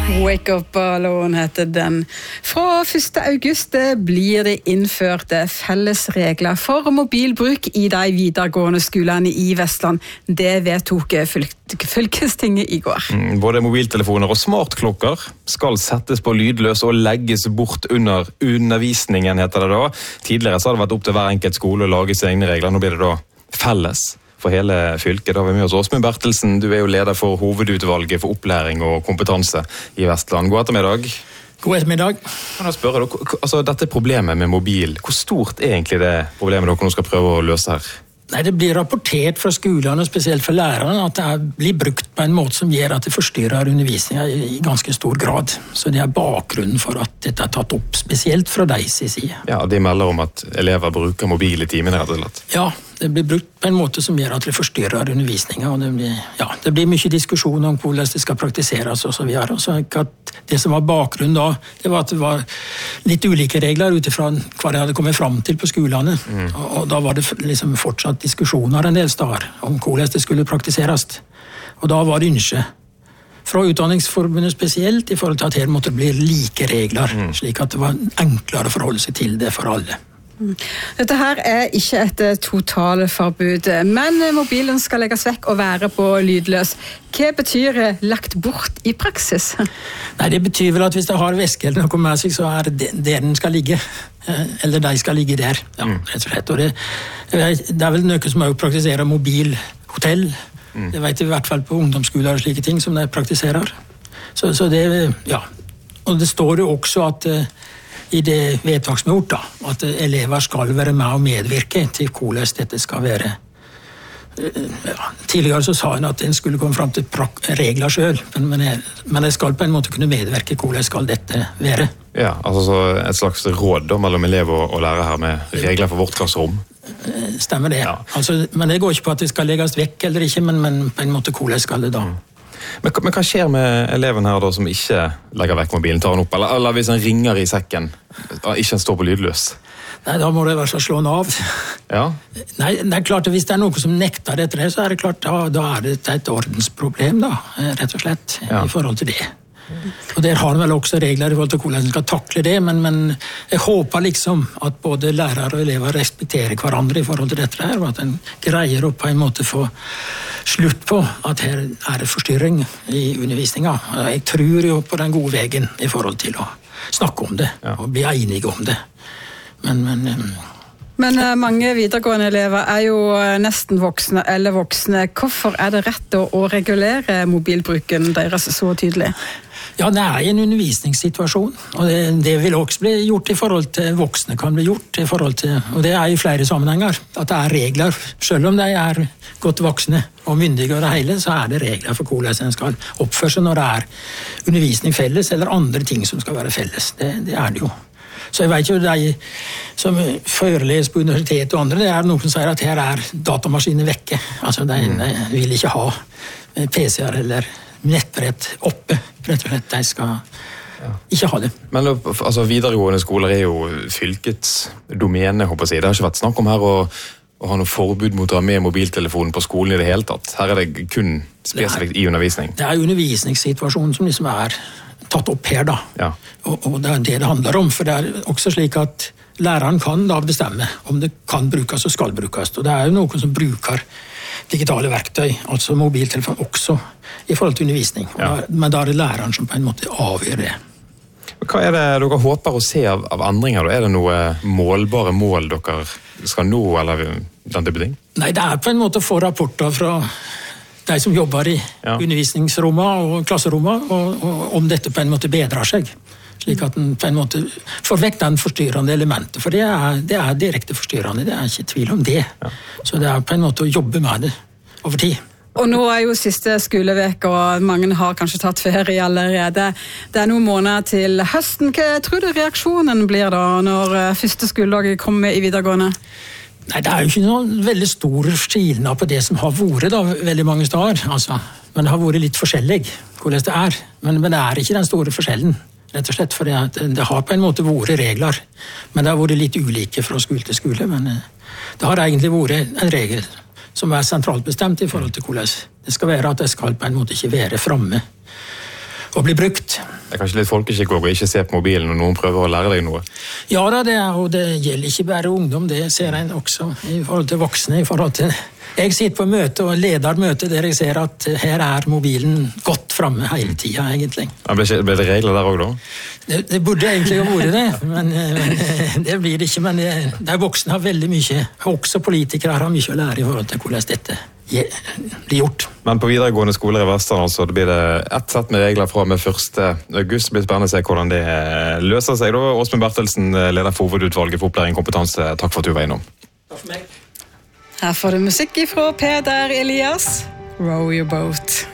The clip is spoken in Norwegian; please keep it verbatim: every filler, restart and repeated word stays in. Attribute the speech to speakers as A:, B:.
A: Wake Up Alone heter den. Fra første august blir det innført felles regler for mobilbruk i de videregående skolene i Vestland. Det vedtok fylkestinget i går.
B: Mm, både mobiltelefoner og smartklokker skal settes på lydløs og legges bort under undervisningen, heter det da. Tidligere så har det vært opp til hver enkelt skole å lage sine egne regler. Nå blir det da felles for hele fylket. Da er vi med oss Åsmund Bertelsen, du er jo leder for hovedutvalget for opplæring og kompetanse i Vestland. God ettermiddag.
C: God ettermiddag.
B: Kan jeg spørre deg, altså dette problemet med mobil, hvor stort er egentlig det problemet dere nå skal prøve å løse her?
C: Nei, det blir rapportert fra skolene, spesielt for lærerne, at det blir brukt på en måte som gjør at det forstyrrer undervisningen i ganske stor grad. Så det er bakgrunnen for at dette er tatt opp, spesielt fra deres side.
B: Ja, de melder om at elever bruker mobil i timen, rett og slett.
C: Ja, det blir brukt på en måte som gjør at det forstyrrer undervisningen, og det blir, ja, det blir mye diskusjon om hvordan det skal praktiseres og så videre. Så at det som var bakgrunnen da, det var at det var litt ulike regler utifra hva det hadde kommet fram til på skolene, mm. og, og da var det liksom fortsatt diskusjoner en del steder om hvordan det skulle praktiseres. Og da var det ønske fra Utdanningsforbundet spesielt i forhold til at her måtte det bli like regler, mm. slik at det var enklere å forholde seg til det for alle.
A: Dette her er ikke et totalforbud, men mobilen skal legges vekk og være på lydløs. Hva betyr lagt bort i praksis?
C: Nei, det betyr vel at hvis det har veske eller noe med seg, så er det der den skal ligge. Eller de skal ligge der, ja, rett og slett. Og det, det er vel noe som også praktiserer mobilhotell. Mm. Det vet vi i hvert fall på ungdomsskoler og slike ting som de praktiserer. Så, så det, ja. Og det står jo også at i det vedtak som er gjort, da, at elever skal være med og medvirke til hvordan dette skal være. Ja, tidligere så sa han at en skulle komme frem til regler selv, men, men, jeg, men jeg skal på en måte kunne medvirke hvordan skal dette være.
B: Ja, altså et slags råd da, mellom elev og, og lærer her med regler for vårt klasserom.
C: Stemmer det. Ja. Altså, men det går ikke på at det skal legges vekk eller ikke, men, men på en måte hvordan skal det da. Mm.
B: Men, men hva skjer med eleven her da som ikke legger vekk mobilen, tar den opp, eller, eller hvis han ringer i sekken, ikke han står på lydløs?
C: Nei, da må det være så slå den av.
B: Ja?
C: Nei, det er klart at hvis det er noe som nekter dette, så er det klart, da, da er det et ordensproblem da, rett og slett, ja. I forhold til det. Og der har han vel også regler i forhold til hvordan han skal takle det, men, men jeg håper liksom at både lærere og elever respekterer hverandre i forhold til dette her, og at en greier å på en måte få slutt på at her er det forstyrring i undervisningen. Jeg tror jo på den gode veien i forhold til å snakke om det, ja. Og bli enige om det. Men, men
A: Men mange videregående elever er jo nesten voksne eller voksne. Hvorfor er det rett å, å regulere mobilbruken deres så tydelig?
C: Ja, det er en undervisningssituasjon, og det, det vil også bli gjort i forhold til voksne kan bli gjort, i forhold til, og det er i flere sammenhenger, at det er regler, selv om de er godt voksne og myndige og det hele, så er det regler for hvordan en skal oppføre seg når det er undervisning felles, eller andre ting som skal være felles, det, det er det jo. Så jeg vet jo, de som foreleser på universitet og andre, det er noen som sier at her er datamaskiner vekke, altså de, de vil ikke ha P C-er eller nettbrett oppe, rett og slett, de skal ja. Ikke ha det.
B: Men altså, videregående skoler er jo fylkets domene, håper jeg. Det har ikke vært snakk om her å, å ha noe forbud mot å ha med mobiltelefonen på skolen i det hele tatt. Her er det kun spesifikt i undervisning.
C: Det er undervisningssituasjonen som liksom er tatt opp her da,
B: ja.
C: og, og det er det det handler om, for det er også slik at læreren kan da bestemme om det kan brukes og skal brukes, og det er jo noen som bruker digitale verktøy, altså mobiltelefon også, i forhold til undervisning. Ja. Da, men da er det læreren som på en måte avgjør det.
B: Hva er det dere håper å se av, av endringer? Da? Er det noe målbare mål dere skal nå, eller den type ting?
C: Nei, det er på en måte å få rapporter fra de som jobber i ja. Undervisningsrommet og klasserommet, og, og om dette på en måte bedrer seg. Slik at den på en måte får vekk den forstyrrende elementet, for det er, det er direkte forstyrrende, det er ikke tvil om det. Ja. Så det er på en måte å jobbe med det over tid.
A: Og nå er jo siste skolevek, og mange har kanskje tatt ferie allerede. Det er noen måneder til høsten. Hva tror du reaksjonen blir da, når første skoledag kommer i videregående?
C: Nei, det er jo ikke noen veldig stor skilnad på det som har vært da, veldig mange steder, altså. Men det har vært litt forskjellig, hvordan det er. Men, men det er ikke den store forskjellen, rett og slett, for det, det har på en måte vært regler. Men det har vært litt ulike fra skole til skole, men det har egentlig vært en regel som er sentralt bestemt i forhold til hvordan det skal være, at det skal på en måte ikke være fremme å bli brukt.
B: Det er kanskje litt folkeskikk å ikke se på mobilen når noen prøver å lære deg noe?
C: Ja, da, det, er, og det gjelder ikke bare ungdom, det ser en også i forhold til voksne. I forhold til Jeg sitter på møte og leder møte der jeg ser at her er mobilen godt fremme hele tiden, egentlig.
B: Ja, ble det regler der også, da?
C: Det, det burde egentlig ha vært det, men, men det blir det ikke. Men det, de voksne har veldig mye, også politikere har mye å lære i forhold til hvordan dette blir gjort.
B: Men på videregående skoler i Vestland altså, det blir det ett sett med regler fra med første august. Det blir spennende å se hvordan det løser seg. Da. Åsmund Bertelsen, leder for hovedutvalget for opplæring og kompetanse. Takk for at du var innom.
C: Takk for meg.
A: Her får du musikk fra Peder Elias, Row Your Boat.